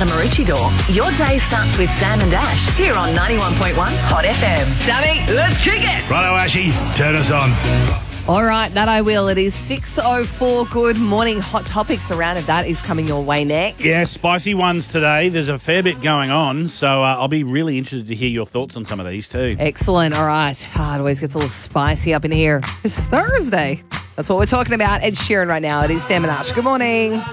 of Maroochydore. Your day starts with Sam and Ash here on 91.1 Hot FM. Sammy, let's kick it. Righto, Ashy, turn us on. All right, that I will. It is 6:04. Good morning. Hot topics around it. That is coming your way next. Yeah, spicy ones today. There's a fair bit going on, so I'll be really interested to hear your thoughts on some of these too. Excellent. All right. It always gets a little spicy up in here. It's Thursday. That's what we're talking about. Ed Sheeran right now. It is Sam and Ash. Good morning.